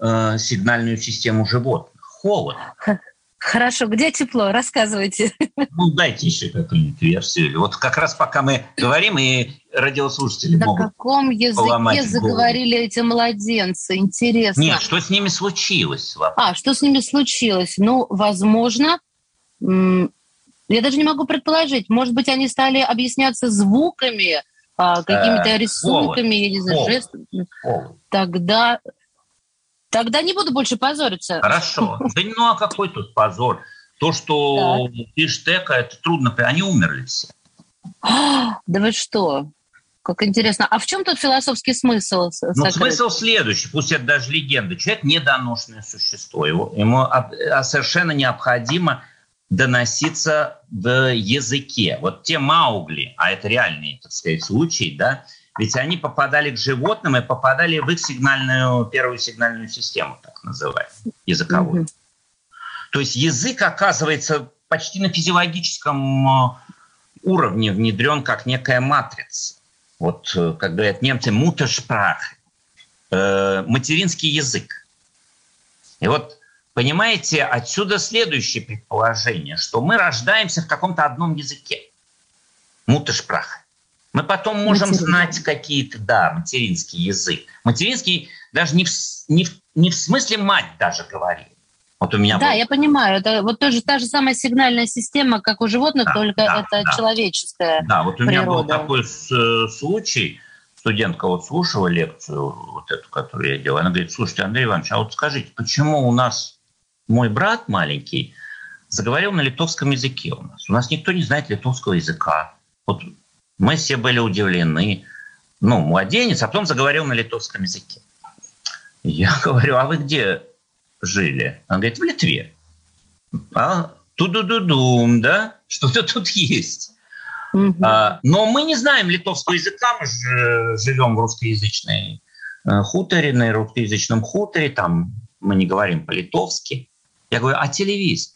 сигнальную систему животных. Холод. Хорошо, где тепло? Рассказывайте. Ну, дайте еще какую-нибудь версию. Вот как раз пока мы говорим, и радиослушатели могут на каком языке заговорили эти младенцы? Интересно. Нет, что с ними случилось? Что с ними случилось? Ну, возможно, я даже не могу предположить. Может быть, они стали объясняться звуками, какими-то рисунками, я не знаю, жестами. Тогда не буду больше позориться. Хорошо. Да ну а какой тут позор? То, что пишет Эко, это трудно. Они умерли все. Да вы что? Как интересно. А в чем тут философский смысл? Смысл следующий. Пусть это даже легенда. Человек недоношенное существо. Ему совершенно необходимо доноситься в языке. Вот те Маугли, а это реальный, так сказать, случай, да, ведь они попадали к животным и попадали в их первую сигнальную систему, так называемую, языковую. То есть язык, оказывается, почти на физиологическом уровне внедрен как некая матрица. Вот, как говорят немцы, Muttersprache, материнский язык. И вот, понимаете, отсюда следующее предположение, что мы рождаемся в каком-то одном языке. Muttersprache. Мы потом можем знать какие-то, материнский язык. Материнский даже не в смысле мать даже говорит. Вот у меня я понимаю. Это вот тоже та же самая сигнальная система, как у животных, только это человеческая природа. Вот у меня был такой случай. Студентка вот слушала лекцию, вот эту, которую я делал. Она говорит: слушайте, Андрей Иванович, а вот скажите, почему у нас мой брат маленький заговорил на литовском языке у нас? У нас никто не знает литовского языка. Вот мы все были удивлены. Младенец, а потом заговорил на литовском языке. Я говорю: а вы где жили? Она говорит: в Литве. Ту-ду-ду-дум, да? Что-то тут есть. Но мы не знаем литовского языка, мы же живем в русскоязычной хуторе, на русскоязычном хуторе, там мы не говорим по-литовски. Я говорю: а телевизор?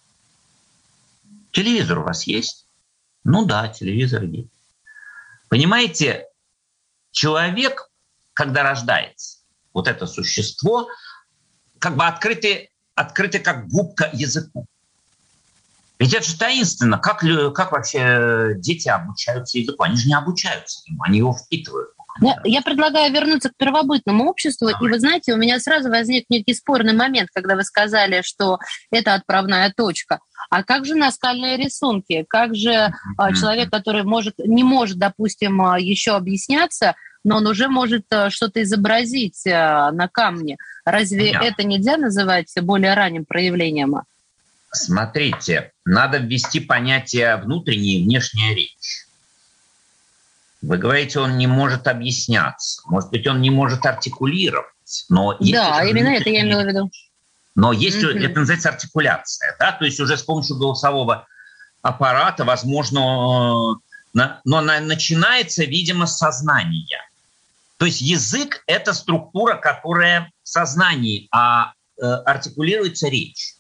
Телевизор у вас есть? Ну да, телевизор есть. Понимаете, человек, когда рождается, вот это существо, как бы открыты как губка языку. Ведь это же таинственно. Как вообще дети обучаются языку? Они же не обучаются ему, они его впитывают. Я предлагаю вернуться к первобытному обществу. И вы знаете, у меня сразу возник некий спорный момент, когда вы сказали, что это отправная точка. А как же наскальные рисунки? Как же человек, который не может, допустим, еще объясняться, но он уже может что-то изобразить на камне? Разве это нельзя называть более ранним проявлением? Смотрите, надо ввести понятие внутренняя и внешняя речь. Вы говорите, он не может объясняться. Может быть, он не может артикулировать. Но именно это я имела в виду. Но есть, это называется артикуляция. Да? То есть уже с помощью голосового аппарата, возможно, но начинается, видимо, с сознания. То есть язык – это структура, которая в сознании, а артикулируется речь.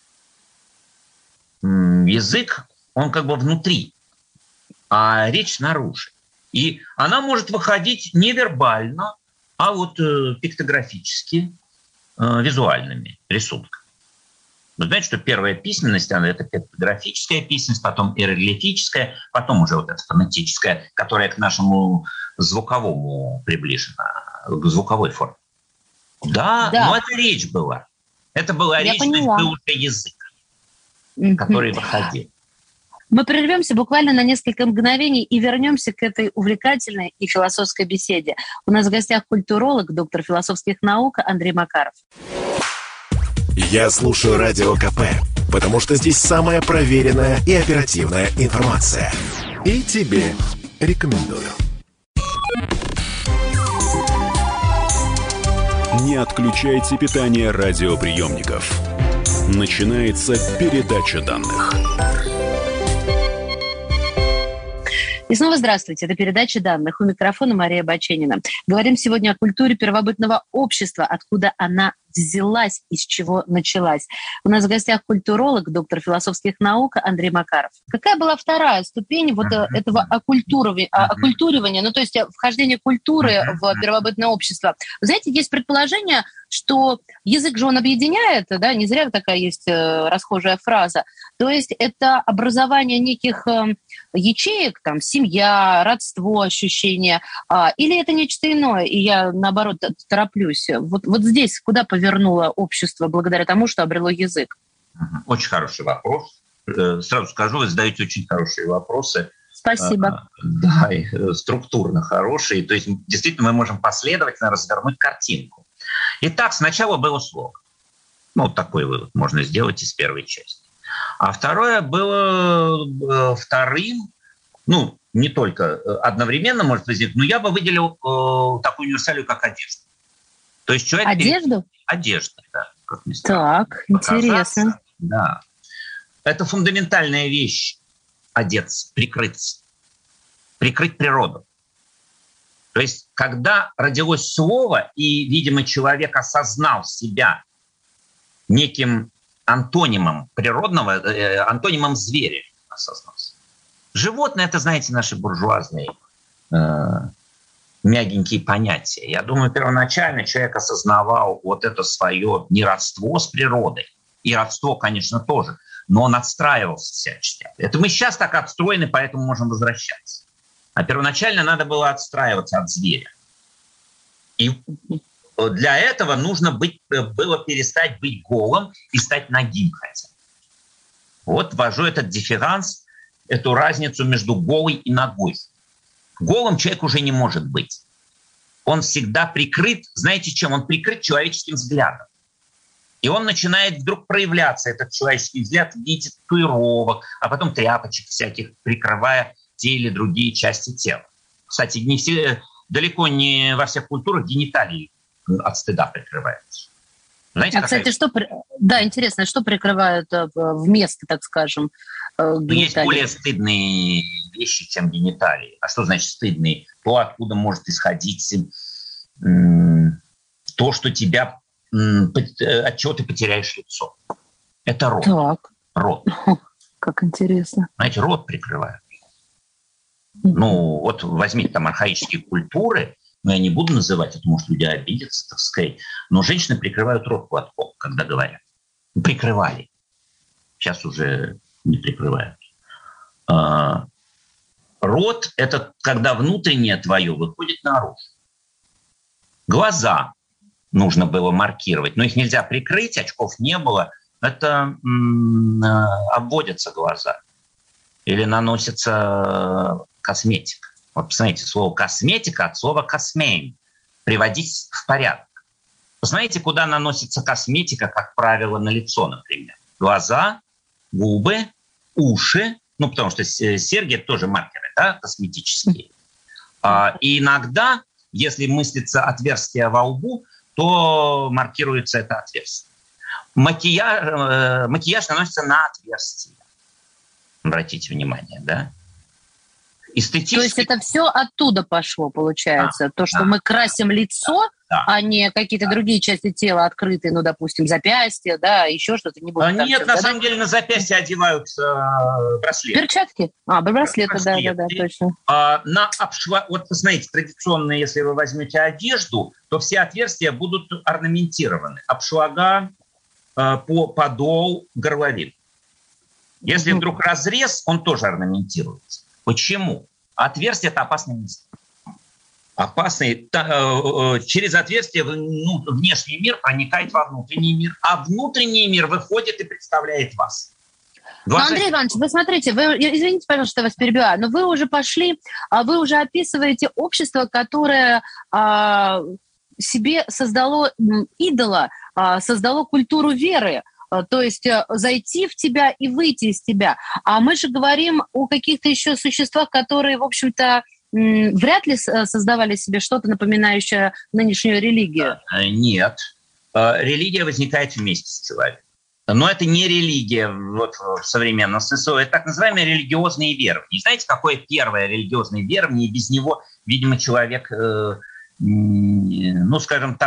Язык, он как бы внутри, а речь снаружи. И она может выходить не вербально, а вот пиктографически, визуальными рисунками. Вы знаете, что первая письменность, это пиктографическая письменность, потом иероглифическая, потом уже вот эта фонетическая, которая к нашему звуковому приближена, к звуковой форме. Да, но это речь была. Это была речь, то есть был уже язык, который выходил. Мы прервемся буквально на несколько мгновений и вернемся к этой увлекательной и философской беседе. У нас в гостях культуролог, доктор философских наук Андрей Макаров. Я слушаю Радио КП, потому что здесь самая проверенная и оперативная информация. И тебе рекомендую. Не отключайте питание радиоприемников. Начинается передача данных. И снова здравствуйте. Это передача данных. У микрофона Мария Баченина. Говорим сегодня о культуре первобытного общества, откуда она взялась и с чего началась? У нас в гостях культуролог, доктор философских наук Андрей Макаров. Какая была вторая ступень вот этого оккультуривания, ну то есть вхождения культуры в первобытное общество? Вы знаете, есть предположение, что язык же он объединяет, да, не зря такая есть расхожая фраза. То есть это образование неких ячеек, там, семья, родство, ощущение, или это нечто иное, и я, наоборот, тороплюсь. Вот здесь куда повернуло общество благодаря тому, что обрело язык? Очень хороший вопрос. Сразу скажу, вы задаете очень хорошие вопросы. Спасибо. Да, и структурно хорошие. То есть, действительно, мы можем последовательно развернуть картинку. Итак, сначала было слово. Ну, вот такой вывод можно сделать из первой части. А второе было вторым, ну, не только одновременно может возникнуть, но я бы выделил такую универсалию, как одежда. То есть человек... Одежду? Одежда, да. Как ни странно. Так, интересно. Да. Это фундаментальная вещь – одеться, прикрыться. Прикрыть природу. То есть, когда родилось слово, и, видимо, человек осознал себя неким антонимом природного, антонимом зверя осознался. Животные – это, знаете, наши буржуазные мягенькие понятия. Я думаю, первоначально человек осознавал вот это свое неродство с природой. И родство, конечно, тоже. Но он отстраивался всячески. Это мы сейчас так отстроены, поэтому можем возвращаться. А первоначально надо было отстраиваться от зверя. И для этого нужно было перестать быть голым и стать нагим хотя. Вот ввожу этот дифферанс, эту разницу между голой и ногой. Голым человек уже не может быть. Он всегда прикрыт, знаете чем? Он прикрыт человеческим взглядом. И он начинает вдруг проявляться, этот человеческий взгляд, в виде татуировок, а потом тряпочек всяких, прикрывая те или другие части тела. Кстати, далеко не во всех культурах гениталии от стыда прикрываются. Знаете, кстати, да, интересно, что прикрывают вместо, так скажем, гениталий? Есть более стыдные вещи, чем гениталии. А что значит стыдные? То, откуда может исходить то, что тебя, от чего ты потеряешь лицо. Это рот. Так. Рот. Как интересно. Знаете, рот прикрывают. Ну, вот возьмите там архаические культуры, но я не буду называть, потому что люди обидятся, так сказать, но женщины прикрывают рот платком, когда говорят. Прикрывали. Сейчас уже не прикрывают. Рот – это когда внутреннее твое выходит наружу. Глаза нужно было маркировать, но их нельзя прикрыть, очков не было. Это обводятся глаза или наносится косметика. Вот посмотрите, слово «косметика» от слова «космейн» – приводить в порядок. Посмотрите, куда наносится косметика, как правило, на лицо, например. Глаза, губы, уши, ну, потому что серьги – это тоже маркеры, да, косметические. И иногда, если мыслится отверстие во лбу, то маркируется это отверстие. Макияж наносится на отверстие. Обратите внимание, да? То есть это все оттуда пошло, получается? Да, то, что мы красим лицо, а не какие-то другие части тела открытые, ну, допустим, запястья, да, еще что-то не будет. Нет, на самом деле на запястье одевают браслеты. Перчатки? Браслеты, да, точно. Вот посмотрите, традиционно, если вы возьмете одежду, то все отверстия будут орнаментированы. Обшлага, подол, горловина. Если вдруг разрез, он тоже орнаментируется. Почему? Отверстие – это опасное место. Через отверстие внешний мир проникает во внутренний мир, а внутренний мир выходит и представляет вас. Андрей Иванович, вы смотрите, извините, пожалуйста, что я вас перебиваю, но вы уже пошли, вы уже описываете общество, которое себе создало идола, создало культуру веры. То есть зайти в тебя и выйти из тебя. А мы же говорим о каких-то еще существах, которые, в общем-то, вряд ли создавали себе что-то, напоминающее нынешнюю религию. Нет. Религия возникает вместе с человеком. Но это не религия вот, в современном смысле. Это так называемые религиозные верования. Знаете, какое первое религиозное верование? И без него, видимо, человек, ну, скажем так,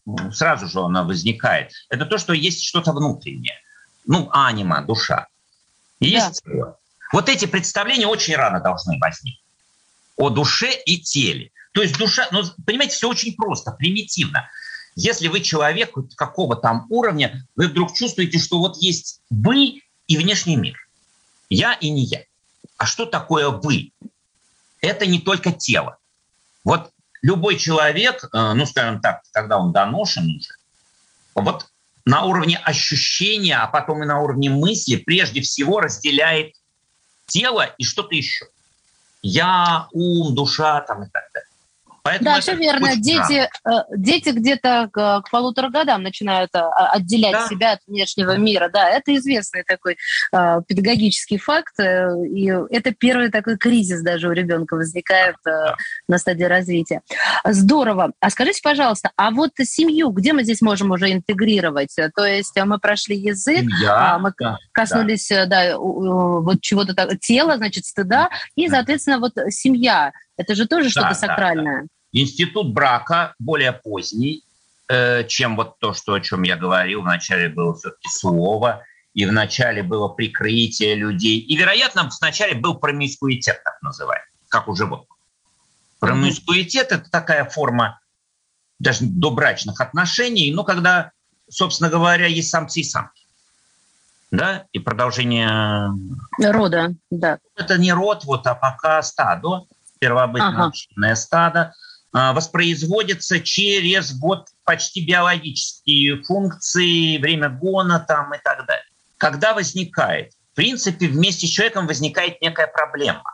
сразу же она возникает. Это то, что есть что-то внутреннее. Анима, душа. И есть тело. Вот эти представления очень рано должны возникнуть. О душе и теле. То есть душа, понимаете, все очень просто, примитивно. Если вы человек какого там уровня, вы вдруг чувствуете, что вот есть вы и внешний мир. Я и не я. А что такое вы? Это не только тело. Вот любой человек, скажем так, когда он доношен уже, вот на уровне ощущения, а потом и на уровне мысли, прежде всего разделяет тело и что-то еще. Я, ум, душа там и так далее. Поэтому да, все верно. Дети где-то к 1,5 годам начинают отделять себя от внешнего мира. Да, это известный такой педагогический факт. И это первый такой кризис даже у ребенка возникает на стадии развития. Здорово. А скажите, пожалуйста, а вот семью, где мы здесь можем уже интегрировать? То есть мы прошли язык, мы коснулись вот чего-то, тела, значит, стыда, и, соответственно, вот семья. Это же тоже что-то сакральное. Да. Институт брака более поздний, чем вот то, о чем я говорил. Вначале было все-таки слово, и вначале было прикрытие людей. И, вероятно, вначале был промискуитет, так называемый, как у животных. Промискуитет – это такая форма даже добрачных отношений, когда, собственно говоря, есть самцы и самки. Да, и продолжение рода, да. Это не род, а пока стадо, первобытное стадо, воспроизводится через почти биологические функции, время гона там и так далее. Когда возникает, в принципе, вместе с человеком возникает некая проблема.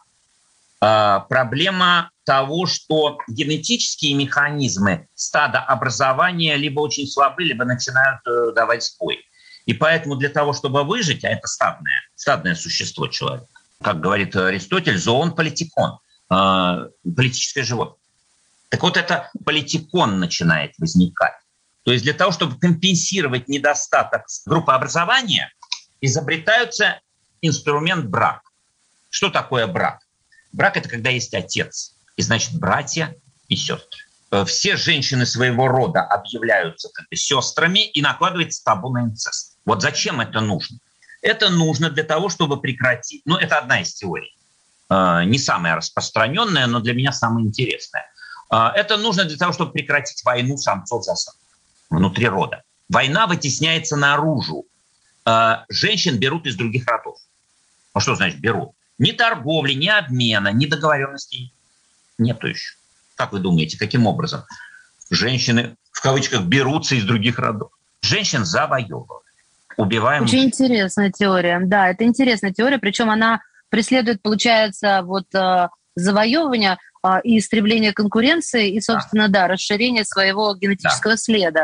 Проблема того, что генетические механизмы стадообразования либо очень слабы, либо начинают давать сбой. И поэтому для того, чтобы выжить, а это стадное существо человека, как говорит Аристотель, зоон политикон, политическое животное. Так вот, это политикон начинает возникать. То есть для того, чтобы компенсировать недостаток группообразования, изобретается инструмент брак. Что такое брак? Брак – это когда есть отец, и значит братья и сестры. Все женщины своего рода объявляются как бы сестрами и накладывается табу на инцест. Вот зачем это нужно? Это нужно для того, чтобы прекратить. Это одна из теорий. Не самая распространенная, но для меня самая интересная. Это нужно для того, чтобы прекратить войну самцов за самцов внутри рода. Война вытесняется наружу. Женщин берут из других родов. Что значит берут? Ни торговли, ни обмена, ни договоренностей нету еще. Как вы думаете, каким образом? Женщины, в кавычках, берутся из других родов. Женщин завоевывают. Убиваем. Очень интересная теория. Да, это интересная теория, причем она преследует, получается, завоевывание и истребление конкуренции, и, собственно, расширение своего генетического следа.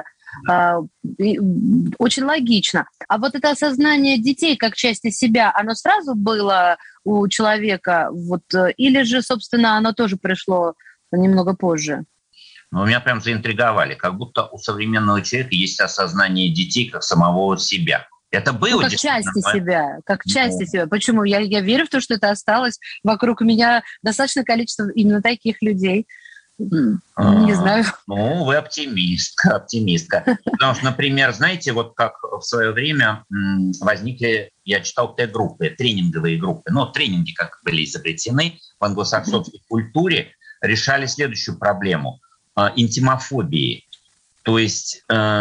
Очень логично. А вот это осознание детей как части себя, оно сразу было у человека? Или же, собственно, оно тоже пришло немного позже? Меня прям заинтриговали. Как будто у современного человека есть осознание детей как самого себя. Это было как части себя, части себя. Почему? Я верю в то, что это осталось. Вокруг меня достаточное количество именно таких людей. Не знаю. Вы оптимистка. Потому что, например, знаете, как в свое время возникли, я читал Т-группы, тренинговые группы. Тренинги, как были изобретены в англосаксонской культуре, решали следующую проблему интимофобии. То есть...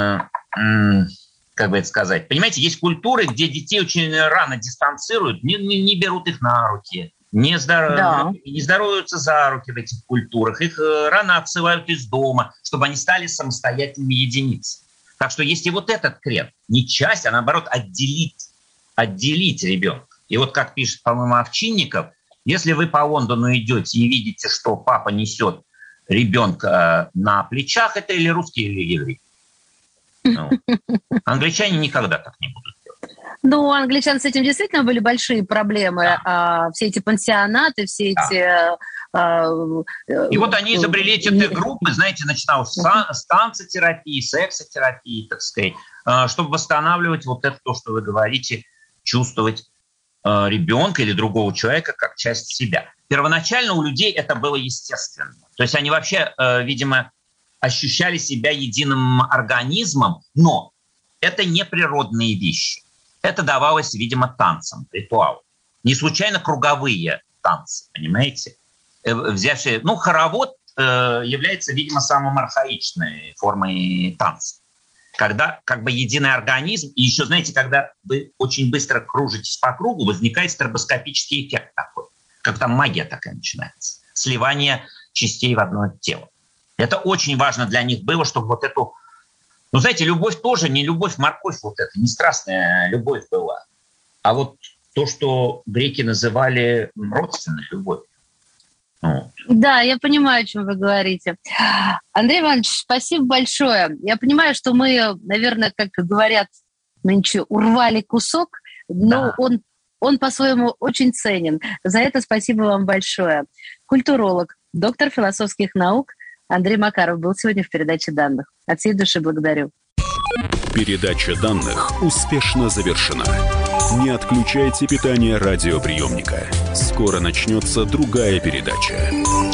как бы это сказать. Понимаете, есть культуры, где детей очень рано дистанцируют, не берут их на руки, не здороваются за руки в этих культурах, их рано отсылают из дома, чтобы они стали самостоятельными единицами. Так что есть и этот крен, не часть, а наоборот отделить ребенка. И как пишет, по-моему, Овчинников, если вы по Лондону идете и видите, что папа несет ребенка на плечах, это или русский, или еврей. Англичане никогда так не будут делать. У англичан с этим действительно были большие проблемы. Да. Все эти пансионаты, все эти... И они изобрели эти группы, знаете, начиналось с танцотерапии, сексотерапии, так сказать, чтобы восстанавливать это то, что вы говорите, чувствовать ребенка или другого человека как часть себя. Первоначально у людей это было естественно. То есть они вообще, видимо, ощущали себя единым организмом, но это не природные вещи. Это давалось, видимо, танцем, ритуалом. Не случайно круговые танцы, понимаете? Взявшие, хоровод является, видимо, самой архаичной формой танца. Когда как бы единый организм, и еще, знаете, когда вы очень быстро кружитесь по кругу, возникает стробоскопический эффект такой, как там магия такая начинается. Сливание частей в одно тело. Это очень важно для них было, чтобы вот эту... знаете, любовь тоже не любовь-морковь вот эта, не страстная любовь была, а вот то, что греки называли родственной любовью. Да, я понимаю, о чем вы говорите. Андрей Иванович, спасибо большое. Я понимаю, что мы, наверное, как говорят нынче, урвали кусок, но да. он по-своему очень ценен. За это спасибо вам большое. Культуролог, доктор философских наук Андрей Макаров был сегодня в передаче данных. От всей души благодарю. Передача данных успешно завершена. Не отключайте питание радиоприемника. Скоро начнется другая передача.